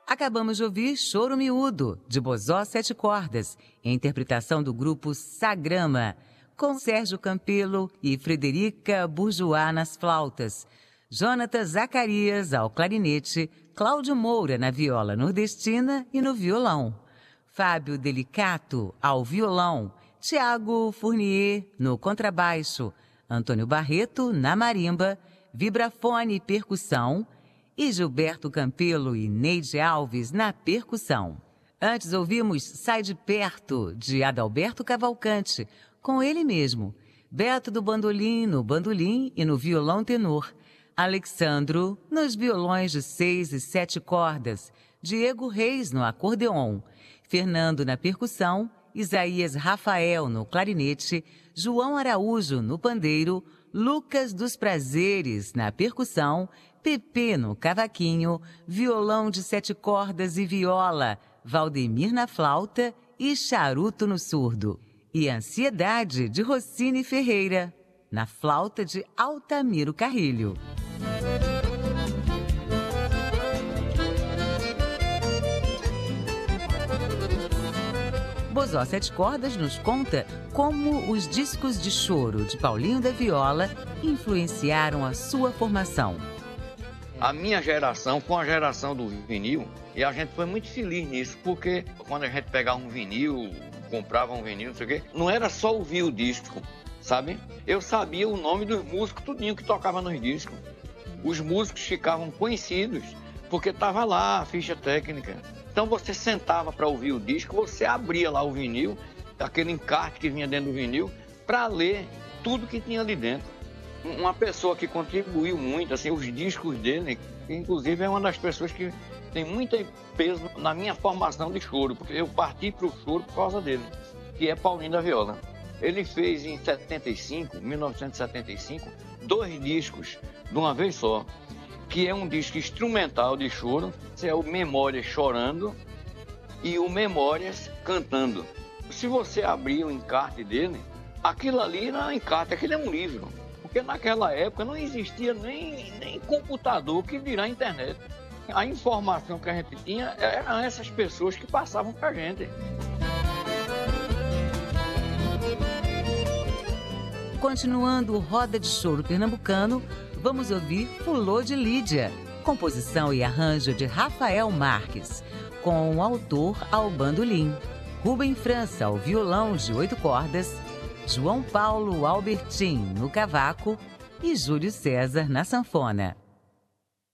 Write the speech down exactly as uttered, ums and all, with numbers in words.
Acabamos de ouvir Choro Miúdo, de Bozó Sete Cordas, em interpretação do grupo Sagrama, com Sérgio Campelo e Frederica Bourgeois nas flautas, Jonatas Zacarias ao clarinete, Cláudio Moura na viola nordestina e no violão, Fábio Delicato ao violão, Tiago Fournier no contrabaixo, Antônio Barreto na marimba, vibrafone e percussão, e Gilberto Campelo e Neide Alves na percussão. Antes ouvimos Sai de Perto, de Adalberto Cavalcante, com ele mesmo, Beto do Bandolim no bandolim e no violão tenor, Alexandro nos violões de seis e sete cordas, Diego Reis no acordeon, Fernando na percussão, Isaías Rafael no clarinete, João Araújo no pandeiro, Lucas dos Prazeres na percussão, Pepe no cavaquinho, violão de sete cordas e viola, Valdemir na flauta e charuto no surdo. E Ansiedade, de Rossini Ferreira, na flauta de Altamiro Carrilho. Bozó Sete Cordas nos conta como os discos de choro de Paulinho da Viola influenciaram a sua formação. A minha geração com a geração do vinil, e a gente foi muito feliz nisso, porque quando a gente pegava um vinil, comprava um vinil, não sei o quê, não era só ouvir o disco, sabe? Eu sabia o nome dos músicos, tudinho que tocava nos discos. Os músicos ficavam conhecidos, porque estava lá a ficha técnica. Então você sentava para ouvir o disco, você abria lá o vinil, aquele encarte que vinha dentro do vinil, para ler tudo que tinha ali dentro. Uma pessoa que contribuiu muito, assim, os discos dele, inclusive é uma das pessoas que tem muito peso na minha formação de choro, porque eu parti para o choro por causa dele, que é Paulinho da Viola. Ele fez em setenta e cinco, mil novecentos e setenta e cinco, dois discos de uma vez só, que é um disco instrumental de choro, é o Memórias Chorando e o Memórias Cantando. Se você abrir o encarte dele, aquilo ali não é um encarte, aquilo é um livro. Porque naquela época não existia nem, nem computador, que dirá internet. A informação que a gente tinha eram essas pessoas que passavam pra gente. Continuando o Roda de Choro Pernambucano, vamos ouvir Fulô de Lídia, composição e arranjo de Rafael Marques, com o autor ao bandolim, Rubem França ao violão de oito cordas, João Paulo Albertin no cavaco e Júlio César na sanfona.